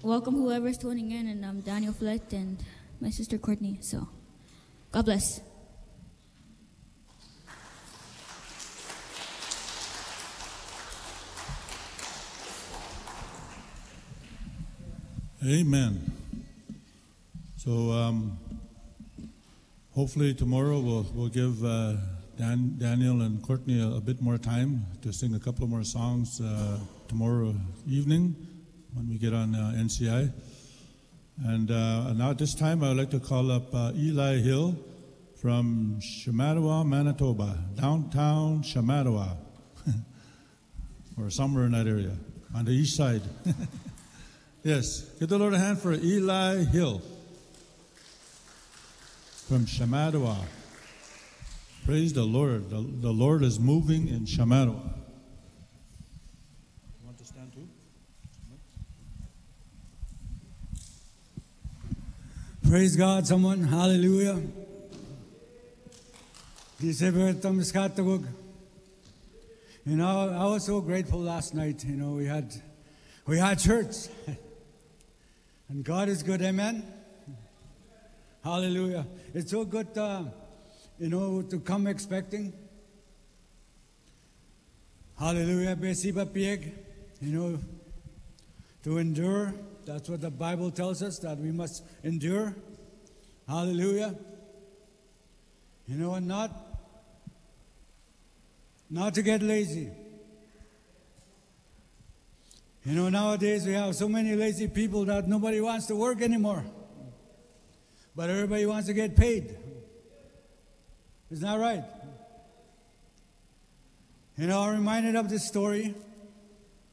welcome whoever's tuning in, and I'm Daniel Flett and my sister Courtney. So, God bless. Amen. So hopefully tomorrow we'll give Daniel and Courtney a bit more time to sing a couple of more songs tomorrow evening when we get on NCI. And now at this time I would like to call up Eli Hill from Shamattawa, Manitoba, downtown Shamattawa, or somewhere in that area, on the east side. Yes, give the Lord a hand for Eli Hill from Shamattawa. Praise the Lord. The Lord is moving in Shamattawa. You want to stand too? Praise God, someone. Hallelujah. You know, I was so grateful last night. You know, we had church. And God is good, amen? Hallelujah. It's so good, to come expecting. Hallelujah. To endure. That's what the Bible tells us, that we must endure. Hallelujah. And not to get lazy. Nowadays we have so many lazy people that nobody wants to work anymore. But everybody wants to get paid. Isn't that right? I'm reminded of this story